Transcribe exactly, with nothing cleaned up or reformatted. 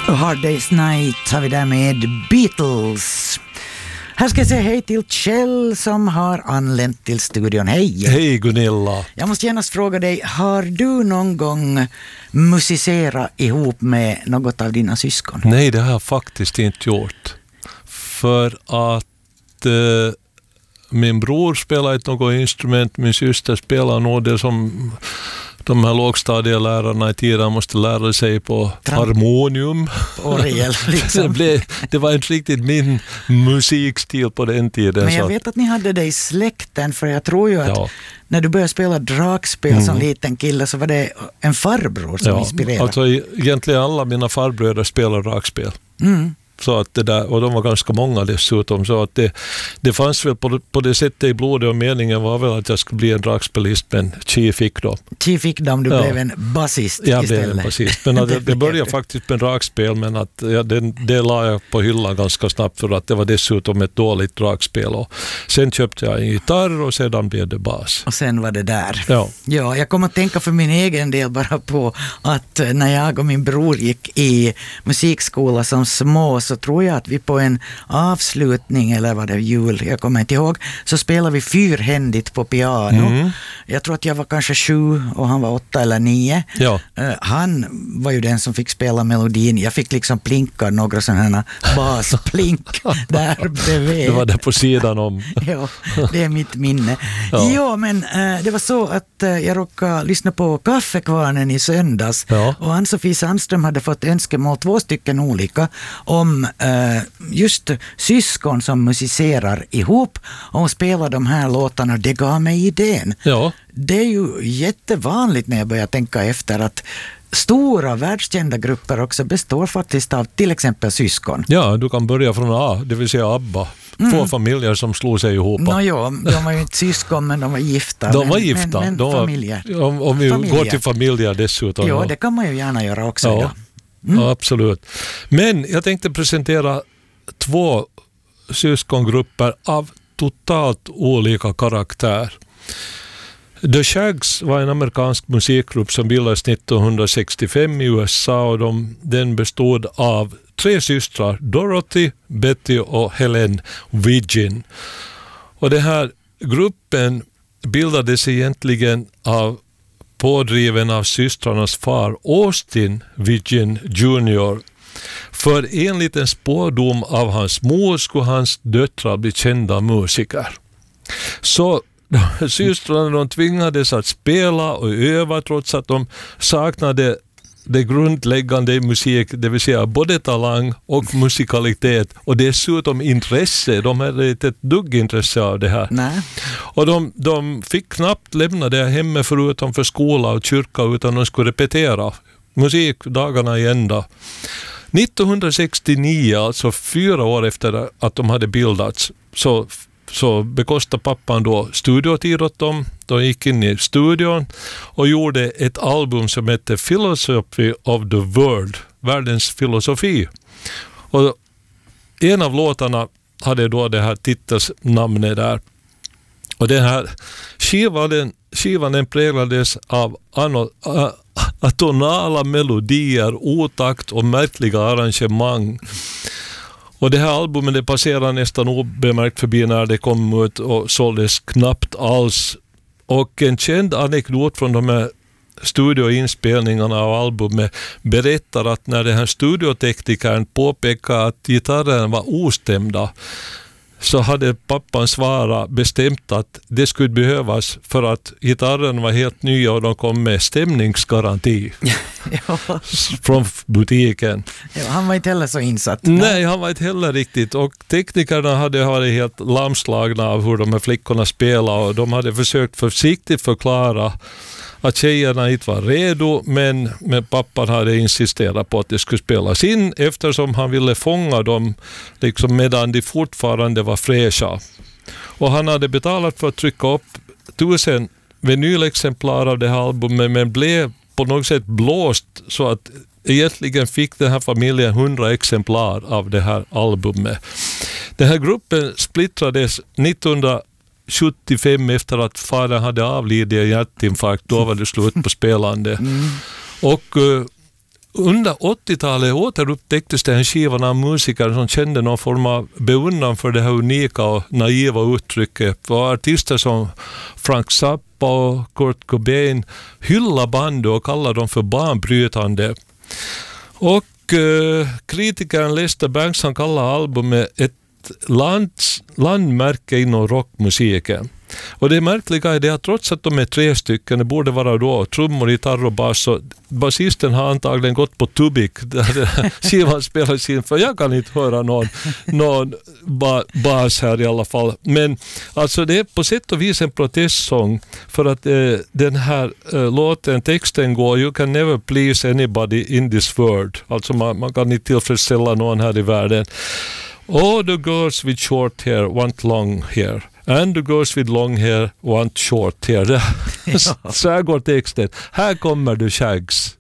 Hard Day's Night har vi där med Beatles. Här ska jag säga hej till Kjell som har anlänt till studion. Hej! Hej Gunilla! Jag måste genast fråga dig, har du någon gång musicerat ihop med något av dina syskon? Nej, det har jag faktiskt inte gjort. För att eh, min bror spelar inte något instrument, min syster spelar nog det som de här lågstadielärarna i tiden måste lära sig på Tram- harmonium. Orgel, liksom. det, blev, det var inte riktigt min musikstil på den tiden. Men jag så vet att ni hade det i släkten, för jag tror ju att ja. när du började spela dragspel mm. som liten kille så var det en farbror som ja. inspirerade. Alltså egentligen alla mina farbröder spelar dragspel. Mm. Så att det där, och de var ganska många dessutom, så att det, det fanns väl på, på det sättet i blodet, och meningen var väl att jag skulle bli en dragspelist, men Chi fick då. Chi fick då om du ja. blev en basist jag istället. Jag blev en basist, men det, det började faktiskt med dragspel, men att ja, det, det la jag på hyllan ganska snabbt för att det var dessutom ett dåligt dragspel, och sen köpte jag en gitarr och sedan blev det bas. Och sen var det där. Ja. Ja, jag kommer att tänka för min egen del bara på att när jag och min bror gick i musikskola som små, så tror jag att vi på en avslutning, eller var det jul, jag kommer inte ihåg, så spelade vi fyrhändigt på piano. Mm. Jag tror att jag var kanske sju och han var åtta eller nio. Ja. Uh, han var ju den som fick spela melodin. Jag fick liksom plinka några sådana basplink där bredvid. Det var där på sidan om. Ja, det är mitt minne. Ja, ja men uh, det var så att uh, jag råkade lyssna på Kaffekvarnen i söndags, ja. Och Ann-Sofie Sandström hade fått önskemål, två stycken olika, om uh, just syskon som musicerar ihop, och hon spelar de här låtarna. Det gav mig idén. Ja. Det är ju jättevanligt när jag börjar tänka efter att stora världskända grupper också består faktiskt av till exempel syskon. Ja, du kan börja från A, det vill säga ABBA. Mm. Två familjer som slog sig ihop. Nå ja, de var ju inte syskon, men de var gifta. De men, var gifta. Men, men de var, familjer. Om, om vi familjer. går till familjer dessutom. Ja, det kan man ju gärna göra också. Ja, mm. ja, absolut. Men jag tänkte presentera två syskongrupper av totalt olika karaktär. The Shaggs var en amerikansk musikgrupp som bildades nittonhundrasextiofem i U S A, och de, den bestod av tre systrar, Dorothy, Betty och Helen Widgeon. Och den här gruppen bildades egentligen av pådriven av systrarnas far Austin Widgeon junior För enligt en spårdom av hans mor skulle hans döttrar bli kända musiker. Så systrarna de tvingades att spela och öva trots att de saknade det grundläggande i musik, det vill säga både talang och musikalitet, och dessutom intresse. De hade inte ett dugg intresse av det här. Nej. Och de, de fick knappt lämna det hemma förutom för skola och kyrka, utan de skulle repetera musik dagarna i ända. nittonhundrasextionio, alltså fyra år efter att de hade bildats, så så bekostade pappan då studiotid åt dem. De gick in i studion och gjorde ett album som hette Philosophy of the World, världens filosofi. Och en av låtarna hade då det här titelsnamnet där. Och den här skivan, den, skivan den präglades av ano, a, atonala melodier, otakt och märkliga arrangemang. Och det här albumet det passerar nästan obemärkt förbi när det kom ut och såldes knappt alls. Och en känd anekdot från de här studioinspelningarna av albumet berättar att när den här studioteknikern påpekade att gitarren var ostämda, så hade pappan svarat bestämt att det skulle behövas för att gitarren var helt ny och de kom med stämningsgaranti ja. från butiken. Ja, han var inte heller så insatt. Nej, han var inte heller riktigt. Och teknikerna hade varit helt lamslagna av hur de här flickorna spelade, och de hade försökt försiktigt förklara att tjejerna inte var redo, men, men pappan hade insisterat på att det skulle spelas in eftersom han ville fånga dem liksom medan de fortfarande var fräscha. Och han hade betalat för att trycka upp tusen vinylexemplar av det här albumet, men blev på något sätt blåst så att egentligen fick den här familjen hundra exemplar av det här albumet. Den här gruppen splittrades nittonhundrasjuttiofem efter att fadern hade avlidit i hjärtinfarkt. Då var det slut på spelande. Mm. Och uh, under åttiotalet återupptäcktes det en skivan av musiker som kände någon form av beundran för det här unika och naiva uttrycket. Och artister som Frank Zappa och Kurt Cobain hyllade bandet och kallade dem för banbrytande. Och eh, kritikern Lester Bangs han kallar albumet ett lands, landmärke inom rockmusiken. Och det märkliga är det att trots att de är tre stycken, det borde vara då trummor, gitarr och bas, så basisten har antagligen gått på Tubik där skivan spelas in, för jag kan inte höra någon, någon ba, bas här i alla fall. Men alltså det är på sätt och vis en protestsång, för att eh, den här eh, låten, texten går "You can never please anybody in this world", alltså man, man kan inte tillfredsställa någon här i världen. All the girls with short hair want long hair. And the girls with long hair want short hair. Så här går texten. Här kommer du, Shags.